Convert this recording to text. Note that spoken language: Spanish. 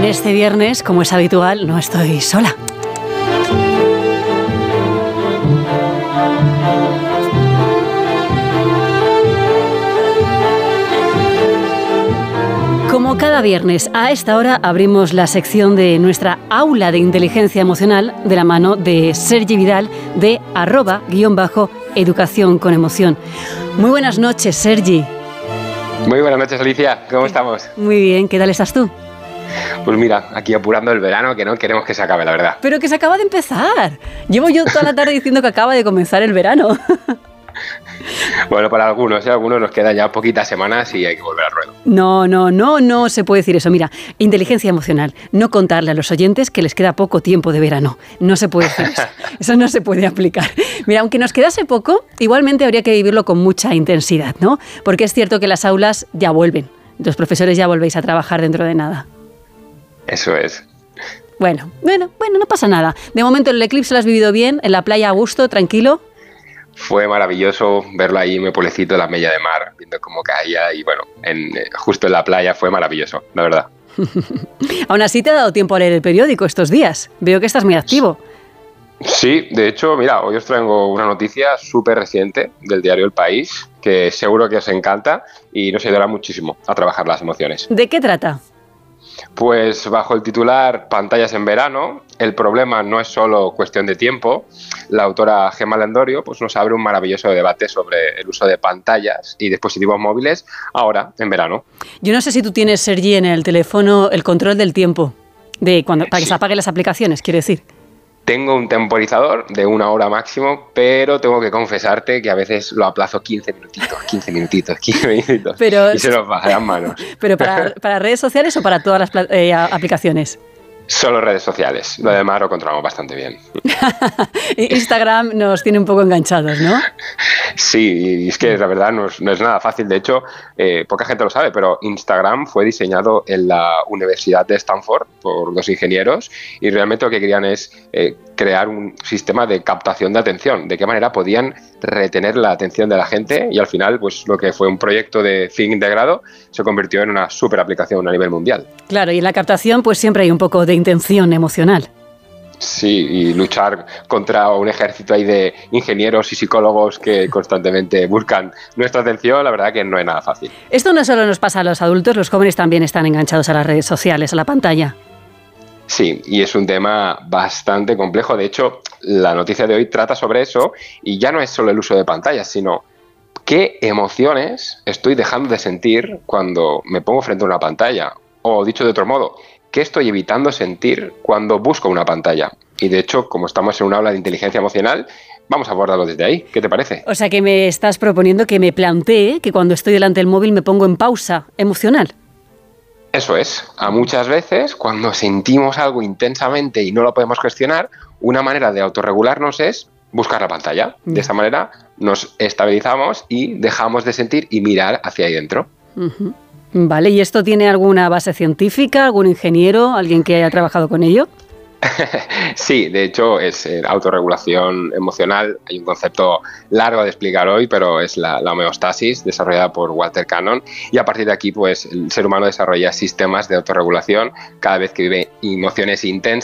este viernes, como es habitual, no estoy sola. Como cada viernes, a esta hora abrimos la sección de nuestra aula de inteligencia emocional de la mano de Sergi Vidal de @_educación con emoción. Muy buenas noches, Sergi. Muy buenas noches, Alicia. ¿Cómo estamos? Muy bien, ¿qué tal estás tú? Pues mira, aquí apurando el verano, que no queremos que se acabe, la verdad. Pero que se acaba de empezar. Llevo yo toda la tarde diciendo que acaba de comenzar el verano. Bueno, para algunos nos quedan ya poquitas semanas y hay que volver al ruedo. No se puede decir eso. Mira, inteligencia emocional, no contarle a los oyentes que les queda poco tiempo de verano. No se puede decir eso. Eso no se puede aplicar. Mira, aunque nos quedase poco, igualmente habría que vivirlo con mucha intensidad, ¿no? Porque es cierto que las aulas ya vuelven. Los profesores ya volvéis a trabajar dentro de nada. Eso es. Bueno, no pasa nada. De momento el eclipse lo has vivido bien, en la playa a gusto, tranquilo. Fue maravilloso verlo ahí en mi pueblecito, la Mella de Mar, viendo cómo caía y bueno, justo en la playa fue maravilloso, la verdad. Aún así te ha dado tiempo a leer el periódico estos días. Veo que estás muy activo. Sí, de hecho, mira, hoy os traigo una noticia súper reciente del diario El País, que seguro que os encanta y nos ayudará muchísimo a trabajar las emociones. ¿De qué trata? Pues bajo el titular Pantallas en verano, el problema no es solo cuestión de tiempo. La autora Gemma Lendorio pues nos abre un maravilloso debate sobre el uso de pantallas y dispositivos móviles ahora, en verano. Yo no sé si tú tienes, Sergi, en el teléfono el control del tiempo, para que se apaguen las aplicaciones, quiero decir. Tengo un temporizador de 1 hora máximo, pero tengo que confesarte que a veces lo aplazo 15 minutitos, pero, y se nos baja las manos. ¿Pero para redes sociales o para todas las aplicaciones? Solo redes sociales, lo demás lo controlamos bastante bien. Instagram nos tiene un poco enganchados, ¿no? Sí, y es que la verdad no es nada fácil. De hecho, poca gente lo sabe, pero Instagram fue diseñado en la Universidad de Stanford por 2 ingenieros y realmente lo que querían es crear un sistema de captación de atención. De qué manera podían retener la atención de la gente y al final, pues lo que fue un proyecto de fin integrado se convirtió en una súper aplicación a nivel mundial. Claro, y en la captación pues siempre hay un poco de intención emocional. Sí, y luchar contra un ejército ahí de ingenieros y psicólogos que constantemente buscan nuestra atención, la verdad que no es nada fácil. Esto no solo nos pasa a los adultos, los jóvenes también están enganchados a las redes sociales, a la pantalla. Sí, y es un tema bastante complejo. De hecho, la noticia de hoy trata sobre eso y ya no es solo el uso de pantallas, sino qué emociones estoy dejando de sentir cuando me pongo frente a una pantalla. O dicho de otro modo, ¿qué estoy evitando sentir cuando busco una pantalla? Y de hecho, como estamos en un aula de inteligencia emocional, vamos a abordarlo desde ahí. ¿Qué te parece? O sea, que me estás proponiendo que me plantee que cuando estoy delante del móvil me pongo en pausa emocional. Eso es. A muchas veces, cuando sentimos algo intensamente y no lo podemos gestionar, una manera de autorregularnos es buscar la pantalla. De esta manera nos estabilizamos y dejamos de sentir y mirar hacia ahí dentro. Uh-huh. Vale, ¿y esto tiene alguna base científica, algún ingeniero, alguien que haya trabajado con ello? Sí, de hecho es autorregulación emocional. Hay un concepto largo de explicar hoy, pero es la homeostasis desarrollada por Walter Cannon y a partir de aquí pues el ser humano desarrolla sistemas de autorregulación cada vez que vive emociones intensas